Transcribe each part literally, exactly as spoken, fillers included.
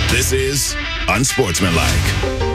This is Unsportsmanlike.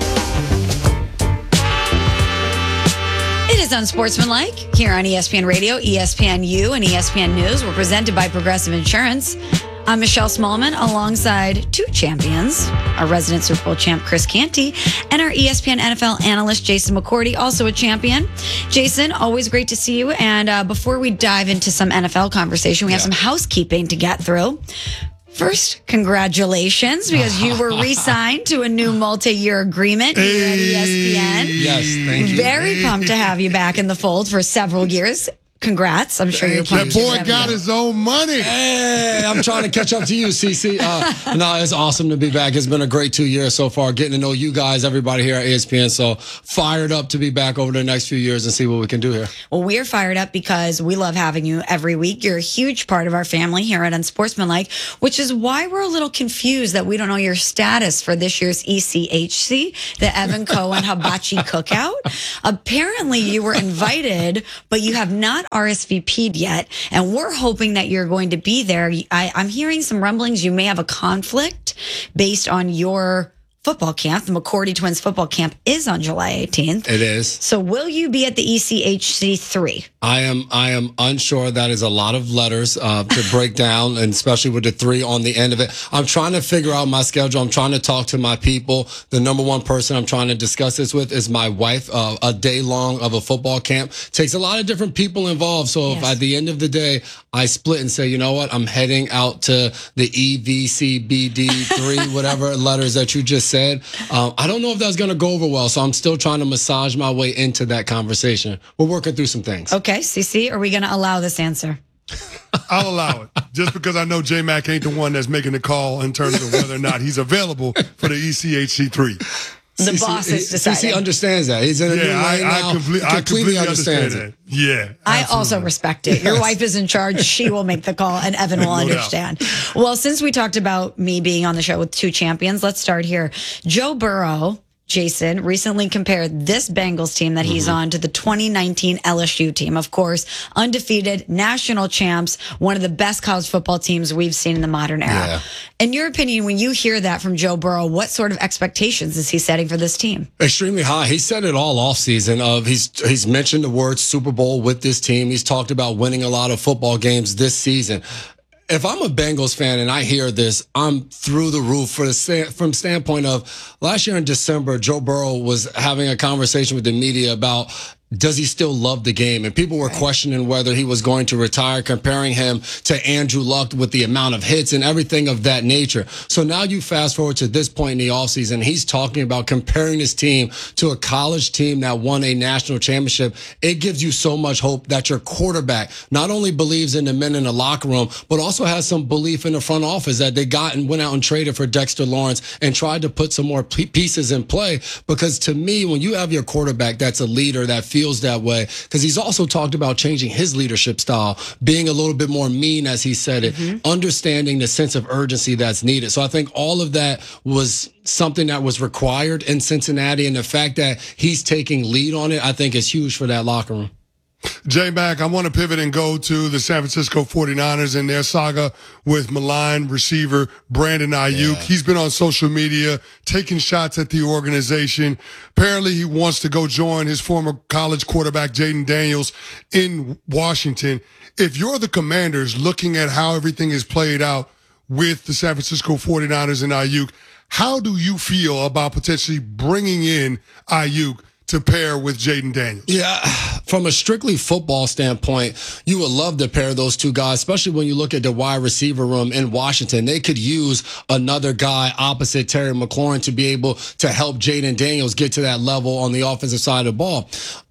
It is Unsportsmanlike here on E S P N Radio, E S P N U, and E S P N News. We're presented by Progressive Insurance. I'm Michelle Smallman alongside two champions, our resident Super Bowl champ, Chris Canty, and our E S P N N F L analyst, Jason McCourty, also a champion. Jason, always great to see you. And uh, before we dive into some N F L conversation, we have yeah. some housekeeping to get through. First, congratulations, because you were re-signed to a new multi-year agreement here at E S P N. Yes, thank you. Very pumped to have you back in the fold for several years. Congrats. I'm sure you're That pumped. boy got his own money. Hey, I'm trying to catch up to you, C C. Uh, no, it's awesome to be back. It's been a great two years so far, getting to know you guys, everybody here at E S P N. So fired up to be back over the next few years and see what we can do here. Well, we're fired up because we love having you every week. You're a huge part of our family here at Unsportsmanlike, which is why we're a little confused that we don't know your status for this year's E C H C, the Evan Cohen Hibachi Cookout. Apparently, you were invited, but you have not R S V P'd yet, and we're hoping that you're going to be there. I, I'm hearing some rumblings you may have a conflict based on your football camp. The McCourty Twins football camp is on July eighteenth. It is. So will you be at the E C H C three? I am I am unsure. That is a lot of letters uh, to break down, and especially with the three on the end of it. I'm trying to figure out my schedule. I'm trying to talk to my people. The number one person I'm trying to discuss this with is my wife. Uh, a day long of a football camp takes a lot of different people involved. So Yes. if at the end of the day, I split and say, you know what, I'm heading out to the E V C B D three, whatever letters that you just said. Um, I don't know if that's going to go over well. So I'm still trying to massage my way into that conversation. We're working through some things. Okay, C C, are we going to allow this answer? I'll allow it. Just because I know J-Mac ain't the one that's making the call in terms of whether or not he's available for the E C H C three. The boss is deciding. C C understands that. He's in a new Yeah, I, lane I, now. complete, He I completely understands understand it. that. Yeah. I absolutely. also respect it. Your Yes. wife is in charge. She will make the call, and Evan will No doubt. understand. Well, since we talked about me being on the show with two champions, let's start here. Joe Burrow, Jason, recently compared this Bengals team that he's Mm-hmm. on to the twenty nineteen L S U team. Of course, undefeated, national champs, one of the best college football teams we've seen in the modern era. Yeah. In your opinion, when you hear that from Joe Burrow, what sort of expectations is he setting for this team? Extremely high. He said it all off season. Of he's he's mentioned the word Super Bowl with this team. He's talked about winning a lot of football games this season. If I'm a Bengals fan and I hear this, I'm through the roof for the sta- from standpoint of last year in December, Joe Burrow was having a conversation with the media about does he still love the game? And people were questioning whether he was going to retire, comparing him to Andrew Luck with the amount of hits and everything of that nature. So now you fast forward to this point in the offseason, he's talking about comparing his team to a college team that won a national championship. It gives you so much hope that your quarterback not only believes in the men in the locker room, but also has some belief in the front office that they got and went out and traded for Dexter Lawrence and tried to put some more pieces in play. Because to me, when you have your quarterback that's a leader that feels that way, because he's also talked about changing his leadership style, being a little bit more mean, as he said it, mm-hmm. understanding the sense of urgency that's needed. So I think all of that was something that was required in Cincinnati, and the fact that he's taking lead on it, I think is huge for that locker room. J-Mac, I want to pivot and go to the San Francisco forty-niners and their saga with maligned receiver Brandon Ayuk. Yeah. He's been on social media taking shots at the organization. Apparently, he wants to go join his former college quarterback Jaden Daniels in Washington. If you're the Commanders looking at how everything is played out with the San Francisco forty-niners and Ayuk, how do you feel about potentially bringing in Ayuk to pair with Jaden Daniels? Yeah, from a strictly football standpoint, you would love to pair those two guys, especially when you look at the wide receiver room in Washington. They could use another guy opposite Terry McLaurin to be able to help Jaden Daniels get to that level on the offensive side of the ball.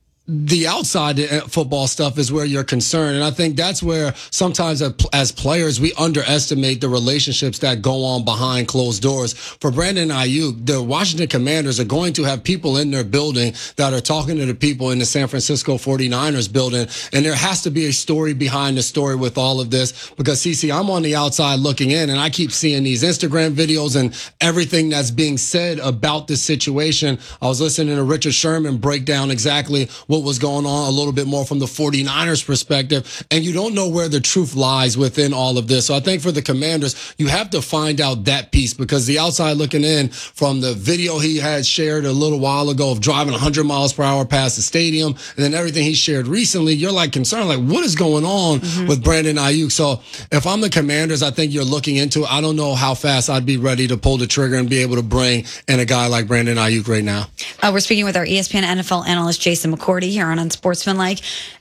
The outside football stuff is where you're concerned. And I think that's where sometimes as players, we underestimate the relationships that go on behind closed doors. For Brandon Ayuk, the Washington Commanders are going to have people in their building that are talking to the people in the San Francisco forty-niners building. And there has to be a story behind the story with all of this, because C C, I'm on the outside looking in and I keep seeing these Instagram videos and everything that's being said about this situation. I was listening to Richard Sherman break down exactly what what was going on a little bit more from the 49ers perspective, and you don't know where the truth lies within all of this. So I think for the Commanders, you have to find out that piece, because the outside looking in from the video he had shared a little while ago of driving one hundred miles per hour past the stadium, and then everything he shared recently, you're like concerned, like what is going on mm-hmm. with Brandon Ayuk? So if I'm the Commanders, I think you're looking into it. I don't know how fast I'd be ready to pull the trigger and be able to bring in a guy like Brandon Ayuk right now. Uh, we're speaking with our E S P N N F L analyst Jason McCourty here on Unsportsmanlike.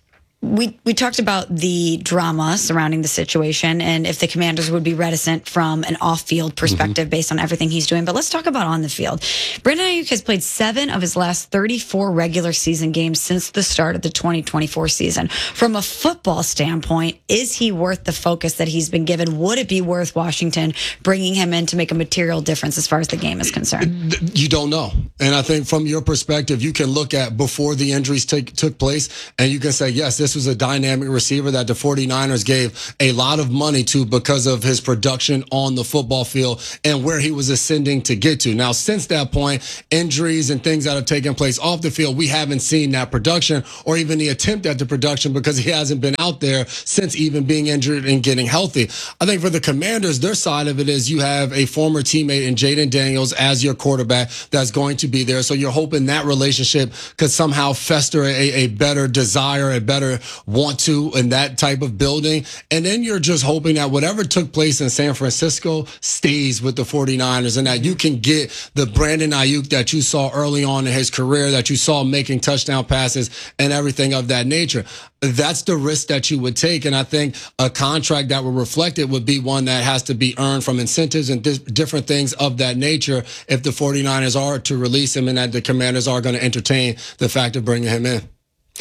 We we talked about the drama surrounding the situation and if the Commanders would be reticent from an off-field perspective mm-hmm. based on everything he's doing. But let's talk about on the field. Brandon Ayuk has played seven of his last thirty-four regular season games since the start of the twenty twenty-four season. From a football standpoint, is he worth the focus that he's been given? Would it be worth Washington bringing him in to make a material difference as far as the game is concerned? You don't know. And I think from your perspective, you can look at before the injuries take, took place and you can say, yes, this was a dynamic receiver that the 49ers gave a lot of money to because of his production on the football field and where he was ascending to get to. Now, since that point, injuries and things that have taken place off the field, we haven't seen that production or even the attempt at the production because he hasn't been out there since even being injured and getting healthy. I think for the Commanders, their side of it is you have a former teammate in Jaden Daniels as your quarterback that's going to be there. So you're hoping that relationship could somehow fester a, a better desire, a better want to in that type of building. And then you're just hoping that whatever took place in San Francisco stays with the 49ers and that you can get the Brandon Ayuk that you saw early on in his career, that you saw making touchdown passes and everything of that nature. That's the risk that you would take. And I think a contract that would reflect it would be one that has to be earned from incentives and di- different things of that nature if the 49ers are to release him and that the Commanders are going to entertain the fact of bringing him in.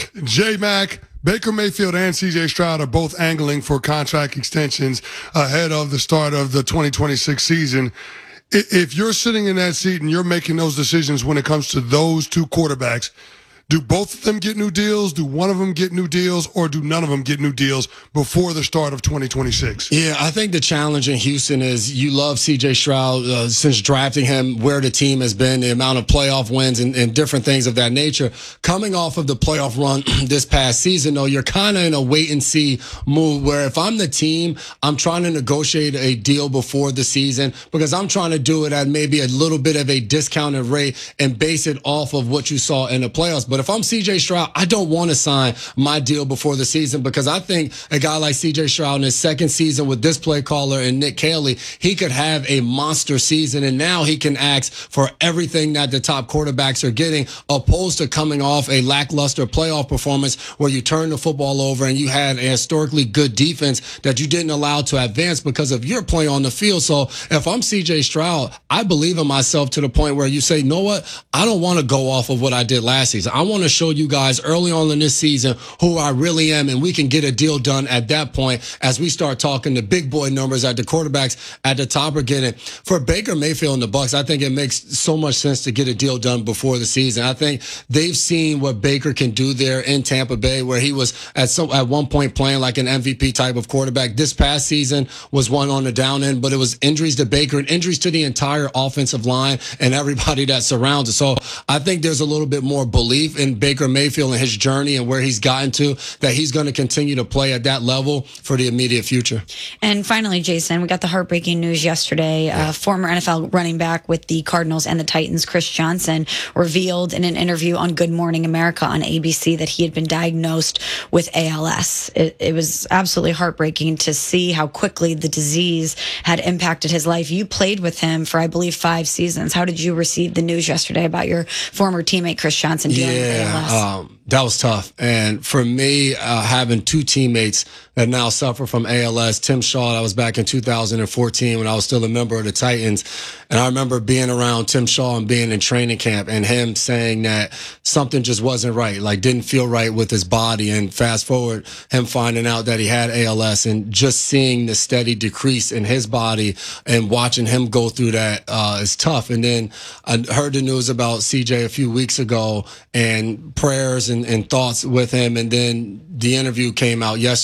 J-Mac, Baker Mayfield and C J Stroud are both angling for contract extensions ahead of the start of the twenty twenty-six season. If you're sitting in that seat and you're making those decisions when it comes to those two quarterbacks, do both of them get new deals? Do one of them get new deals? Or do none of them get new deals before the start of twenty twenty-six? Yeah, I think the challenge in Houston is you love C J Stroud uh, since drafting him, where the team has been, the amount of playoff wins and, and different things of that nature. Coming off of the playoff run this past season, though, you're kind of in a wait-and-see move where if I'm the team, I'm trying to negotiate a deal before the season because I'm trying to do it at maybe a little bit of a discounted rate and base it off of what you saw in the playoffs. But if I'm C J Stroud, I don't want to sign my deal before the season because I think a guy like C J Stroud in his second season with this play caller and Nick Caley, he could have a monster season and now he can ask for everything that the top quarterbacks are getting, opposed to coming off a lackluster playoff performance where you turned the football over and you had a historically good defense that you didn't allow to advance because of your play on the field. So if I'm C J Stroud, I believe in myself to the point where you say, you know what? I don't want to go off of what I did last season. I want to show you guys early on in this season who I really am, and we can get a deal done at that point as we start talking the big boy numbers that the quarterbacks at the top are getting. For Baker Mayfield and the Bucs, I think it makes so much sense to get a deal done before the season. I think they've seen what Baker can do there in Tampa Bay, where he was at some at one point playing like an M V P type of quarterback. This past season was one on the down end, but it was injuries to Baker and injuries to the entire offensive line and everybody that surrounds it. So I think there's a little bit more belief in Baker Mayfield and his journey and where he's gotten to, that he's going to continue to play at that level for the immediate future. And finally, Jason, we got the heartbreaking news yesterday. Yeah. Uh, former N F L running back with the Cardinals and the Titans, Chris Johnson, revealed in an interview on Good Morning America on A B C that he had been diagnosed with A L S. It, it was absolutely heartbreaking to see how quickly the disease had impacted his life. You played with him for, I believe, five seasons. How did you receive the news yesterday about your former teammate, Chris Johnson, dealing yeah, with A L S? Um, that was tough. And for me, uh, having two teammates that now suffer from A L S, Tim Shaw, that was back in two thousand fourteen when I was still a member of the Titans. And I remember being around Tim Shaw and being in training camp and him saying that something just wasn't right, like didn't feel right with his body. And fast forward, him finding out that he had A L S and just seeing the steady decrease in his body and watching him go through that uh, is tough. And then I heard the news about C J a few weeks ago and prayers and, and thoughts with him. And then the interview came out yesterday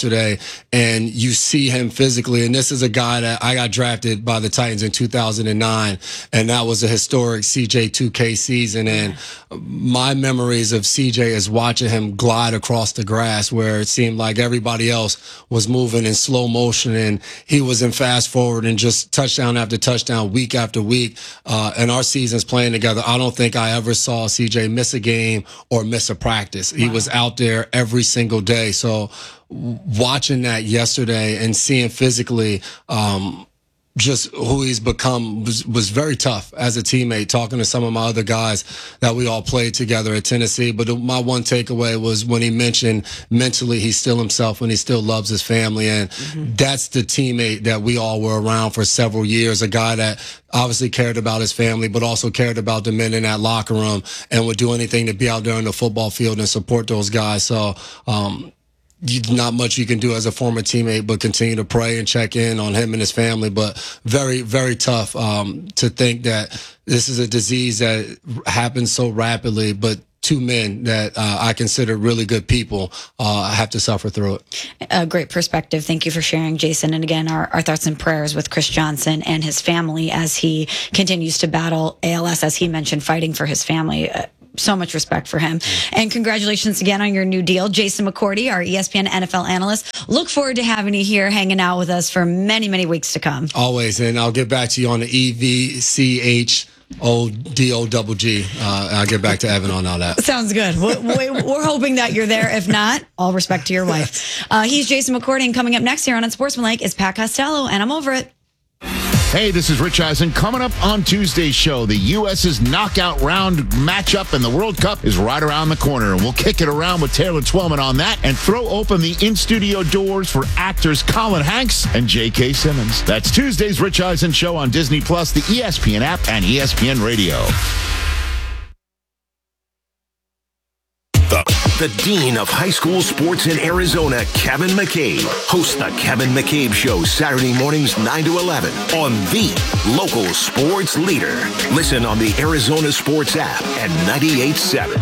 and you see him physically. And this is a guy that I got drafted by the Titans in two thousand nine, and that was a historic C J two K season. And my memories of C J is watching him glide across the grass where it seemed like everybody else was moving in slow motion, and he was in fast forward and just touchdown after touchdown, week after week. Uh, and our seasons playing together, I don't think I ever saw C J miss a game or miss a practice. He wow. was out there every single day. So watching that yesterday and seeing physically, um, just who he's become was, was very tough as a teammate, talking to some of my other guys that we all played together at Tennessee. But my one takeaway was when he mentioned mentally he's still himself and he still loves his family. And mm-hmm. that's the teammate that we all were around for several years, a guy that obviously cared about his family, but also cared about the men in that locker room and would do anything to be out there on the football field and support those guys. So, um, not much you can do as a former teammate, but continue to pray and check in on him and his family. But very, very tough um, to think that this is a disease that happens so rapidly, but two men that uh, I consider really good people uh, have to suffer through it. A great perspective. Thank you for sharing, Jason. And again, our, our thoughts and prayers with Chris Johnson and his family as he continues to battle A L S, as he mentioned, fighting for his family. Uh, So much respect for him. And congratulations again on your new deal. Jason McCourty, our E S P N N F L analyst. Look forward to having you here hanging out with us for many, many weeks to come. Always. And I'll get back to you on the E V C H O D O double G. Uh, I'll get back to Evan on all that. Sounds good. We're, we're hoping that you're there. If not, all respect to your wife. Uh, he's Jason McCourty, and coming up next here on Unsportsmanlike is Pat Costello, and I'm over it. Hey, this is Rich Eisen. Coming up on Tuesday's show, the U S's knockout round matchup in the World Cup is right around the corner. And we'll kick it around with Taylor Twellman on that and throw open the in-studio doors for actors Colin Hanks and J K. Simmons. That's Tuesday's Rich Eisen show on Disney Plus, the E S P N app, and E S P N Radio. The Dean of High School Sports in Arizona, Kevin McCabe, hosts the Kevin McCabe Show Saturday mornings nine to eleven on the local sports leader. Listen on the Arizona Sports app at ninety-eight point seven.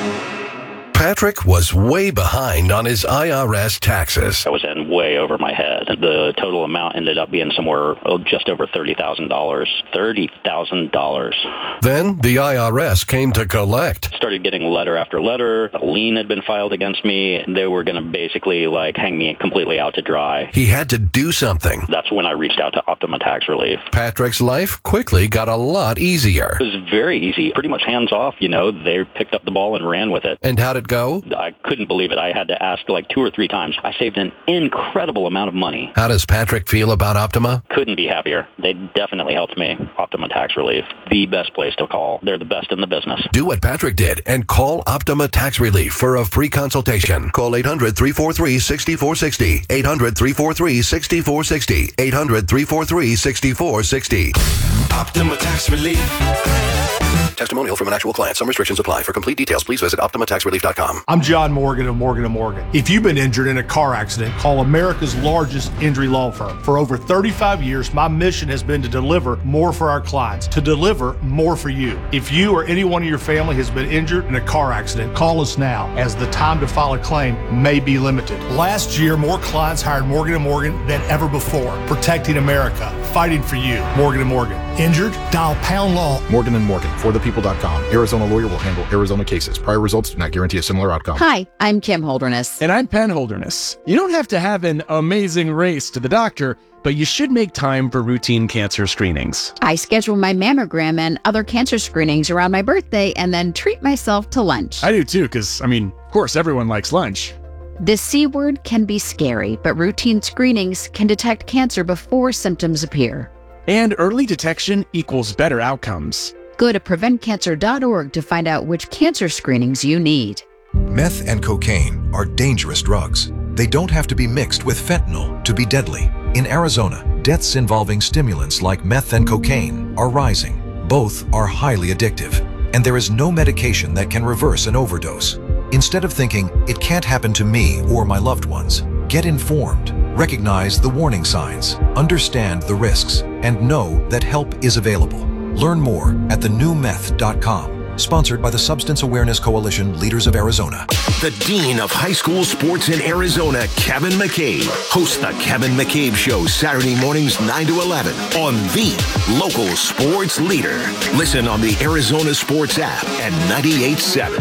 Patrick was way behind on his I R S taxes. I was in way over my head. The total amount ended up being somewhere oh, just over thirty thousand dollars. thirty thousand dollars. Then the I R S came to collect. Started getting letter after letter. A lien had been filed against me. They were going to basically like hang me completely out to dry. He had to do something. That's when I reached out to Optima Tax Relief. Patrick's life quickly got a lot easier. It was very easy. Pretty much hands off. You know, they picked up the ball and ran with it. And how'd it go? I couldn't believe it. I had to ask like two or three times. I saved an incredible amount of money. How does Patrick feel about Optima? Couldn't be happier. They definitely helped me. Optima Tax Relief, the best place to call. They're the best in the business. Do what Patrick did and call Optima Tax Relief for a free consultation. Call eight hundred, three four three, six four six zero. eight hundred, three four three, six four six zero. eight hundred, three four three, six four six zero. Optima Tax Relief. Testimonial from an actual client. Some restrictions apply. For complete details, please visit Optima Tax Relief dot com. I'm John Morgan of Morgan and Morgan. If you've been injured in a car accident, call America's largest injury law firm. For over thirty-five years, my mission has been to deliver more for our clients, to deliver more for you. If you or anyone in your family has been injured in a car accident, call us now, as the time to file a claim may be limited. Last year, more clients hired Morgan and Morgan than ever before, protecting America, fighting for you. Morgan and Morgan. Injured? Dial pound law. Morgan and Morgan, for the people dot com. Arizona lawyer will handle Arizona cases. Prior results do not guarantee a similar outcome. Hi, I'm Kim Holderness. And I'm Penn Holderness. You don't have to have an amazing race to the doctor, but you should make time for routine cancer screenings. I schedule my mammogram and other cancer screenings around my birthday and then treat myself to lunch. I do too, because, I mean, of course, everyone likes lunch. The C word can be scary, but routine screenings can detect cancer before symptoms appear. And early detection equals better outcomes. Go to prevent cancer dot org to find out which cancer screenings you need. Meth and cocaine are dangerous drugs. They don't have to be mixed with fentanyl to be deadly. In Arizona, deaths involving stimulants like meth and cocaine are rising. Both are highly addictive, and there is no medication that can reverse an overdose. Instead of thinking, it can't happen to me or my loved ones, get informed, recognize the warning signs, understand the risks, and know that help is available. Learn more at the new meth dot com. Sponsored by the Substance Awareness Coalition Leaders of Arizona. The Dean of High School Sports in Arizona, Kevin McCabe, hosts the Kevin McCabe Show Saturday mornings nine to eleven on the local sports leader. Listen on the Arizona Sports app at ninety-eight point seven.